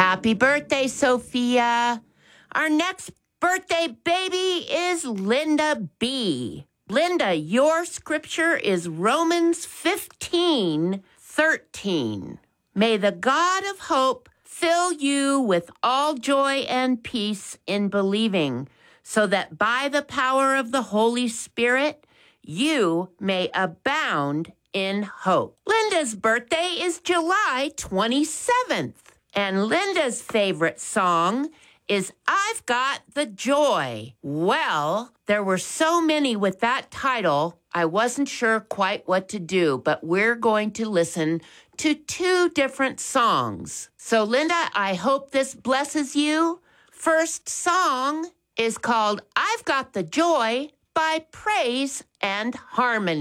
Happy birthday, Sophia. Our next birthday baby is Linda B. Linda, your scripture is Romans 15:13. May the God of hope fill you with all joy and peace in believing, so that by the power of the Holy Spirit, you may abound in hope. Linda's birthday is July 27th, and Linda's favorite song is I've Got the Joy. Well, there were so many with that title, I wasn't sure quite what to do, but we're going to listen to 2 different songs. So, Linda, I hope this blesses you. First song is called I've Got the Joy by Praise and Harmony.